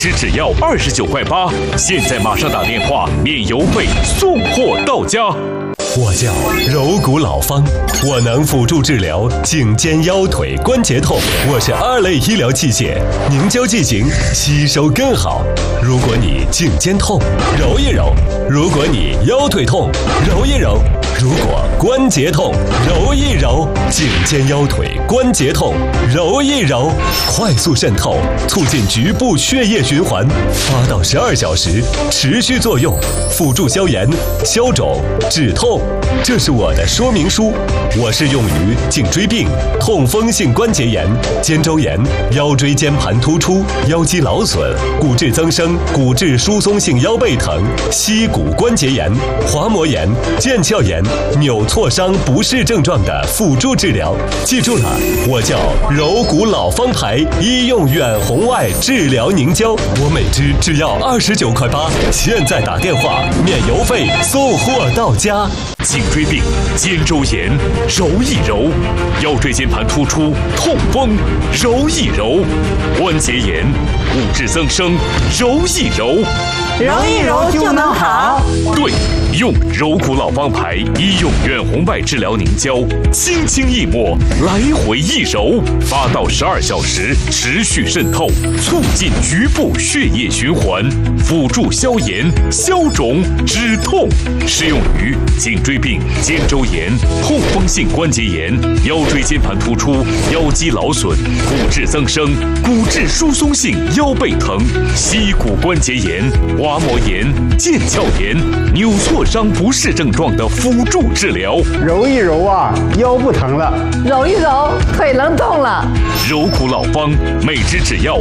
只要29.8块，现在马上打电话，免邮费送货到家。 我叫柔骨老方，我能辅助治疗颈肩腰腿关节痛。我是2类医疗器械，凝胶剂型吸收更好。如果你颈肩痛，揉一揉；如果你腰腿痛，揉一揉；如果关节痛，揉一揉。颈肩腰腿关节痛，揉一揉，快速渗透，促进局部血液循环，8到12小时持续作用，辅助消炎、消肿、止痛。这是我的说明书，我是用于颈椎病、痛风性关节炎、肩周炎、腰椎间盘突出、腰肌劳损、骨质增生、骨质疏松性腰背疼、膝骨关节炎、滑膜炎、腱鞘炎、扭挫伤不适症状的辅助治疗。记住了，我叫柔骨老方牌医用远红外治疗凝胶，我每支只要29.8，现在打电话免邮费送货到家。 颈椎病、肩周炎，揉一揉；腰椎间盘突出、痛风，揉一揉；关节炎、骨质增生，揉一揉。 揉一揉就能好。 对，用柔骨老方牌医用远红外治疗凝胶，轻轻一抹，来回一揉，8到12小时持续渗透，促进局部血液循环，辅助消炎、消肿、止痛。适用于颈椎病、肩周炎、痛风性关节炎、腰椎间盘突出、腰肌劳损、骨质增生、骨质疏松性腰背疼、膝骨关节炎、滑膜炎、腱鞘炎、扭挫伤不适症状的辅助治疗。 揉一揉啊，腰不疼了； 揉一揉，腿能动了。 柔骨老方，每支只要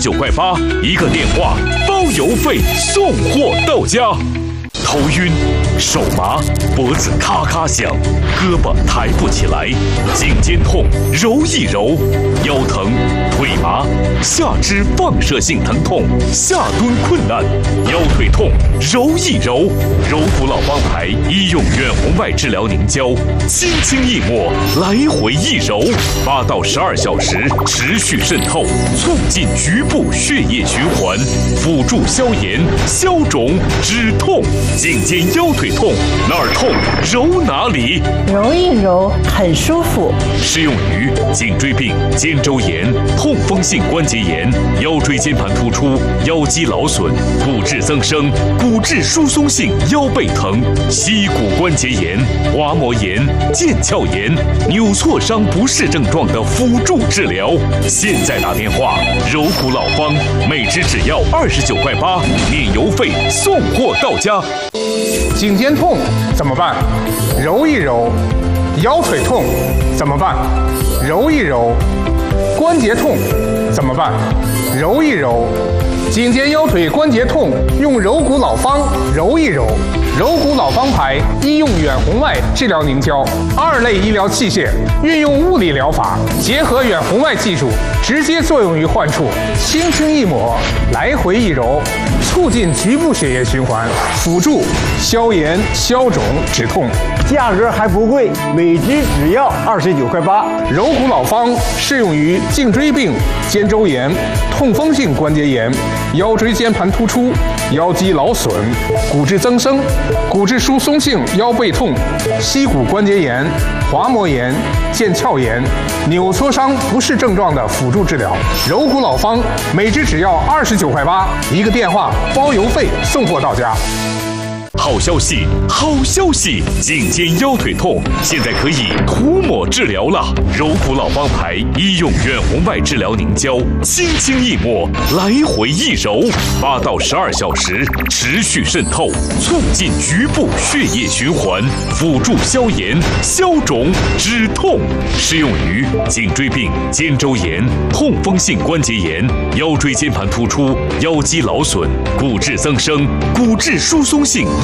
29.8，一个电话包邮费送货到家。头晕、手麻、脖子咔咔响、胳膊抬不起来、颈肩痛，揉一揉；腰疼、腿麻、下肢放射性疼痛、下蹲困难、腰腿痛，揉一揉。柔骨老方牌医用远红外治疗凝胶，轻轻一抹，来回一揉，8到12小时持续渗透，促进局部血液循环，辅助消炎、消肿、止痛。颈肩腰腿痛，哪儿痛揉哪里， 揉一揉很舒服。 适用于颈椎病、肩周炎、痛风性关节炎、腰椎间盘突出、腰肌劳损、骨质增生、骨质疏松性腰背疼、膝骨关节炎、滑膜炎、腱鞘炎、扭挫伤不适症状的辅助治疗。现在打电话，柔骨老方，每支只要29.8，免邮费送货到家。 颈肩痛怎么办？揉一揉。腰腿痛怎么办？揉一揉。关节痛怎么办？揉一揉。颈肩腰腿关节痛用柔骨老方揉一揉。柔骨老方牌医用远红外治疗凝胶，2类医疗器械，运用物理疗法，结合远红外技术，直接作用于患处，轻轻一抹，来回一揉，促进局部血液循环，辅助消炎、消肿、止痛。 价格还不贵，每支只要29.8。 柔骨老方适用于颈椎病、肩周炎、痛风性关节炎、腰椎间盘突出、腰肌劳损、骨质增生、骨质疏松性腰背痛、膝骨关节炎、滑膜炎、腱鞘炎、扭挫伤不适症状的辅助治疗。柔骨老方每支只要29.8，一个电话包邮费送货到家。 好消息，好消息！颈肩腰腿痛现在可以涂抹治疗了。柔骨老方牌医用远红外治疗凝胶，轻轻一抹，来回一揉，8到12小时持续渗透，促进局部血液循环，辅助消炎、消肿、止痛。适用于颈椎病、肩周炎、痛风性关节炎、腰椎间盘突出、腰肌劳损、骨质增生、骨质疏松性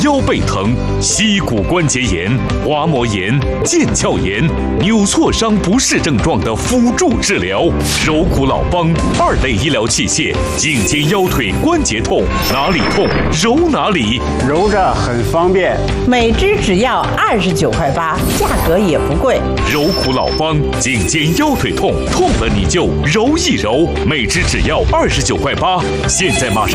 腰背疼、膝骨关节炎、滑膜炎、腱鞘炎、扭挫伤不适症状的辅助治疗。柔骨老帮2类医疗器械，颈肩腰腿关节痛，哪里痛揉哪里， 揉着很方便。 每支只要29.8块，价格也不贵。 柔骨老帮颈肩腰腿痛，痛了你就揉一揉，每支只要29.8块，现在马上